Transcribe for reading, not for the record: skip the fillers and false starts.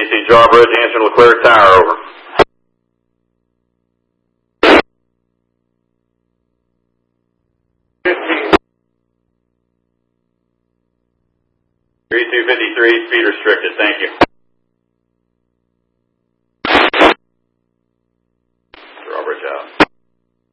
DC Jawbridge, answering Leclerc Tower, over. 3253, speed restricted, thank you.